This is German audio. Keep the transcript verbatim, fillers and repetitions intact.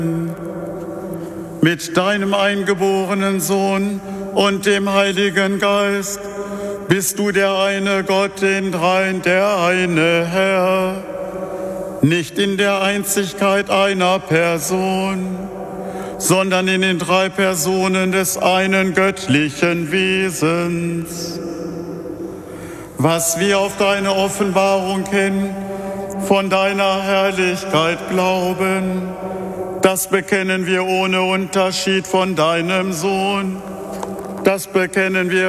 mit deinem eingeborenen Sohn und dem Heiligen Geist, bist du der eine Gott in dreien, der eine Herr, nicht in der Einzigkeit einer Person, sondern in den drei Personen des einen göttlichen Wesens. Was wir auf deine Offenbarung hin von deiner Herrlichkeit glauben, das bekennen wir ohne Unterschied von deinem Sohn. Das bekennen wir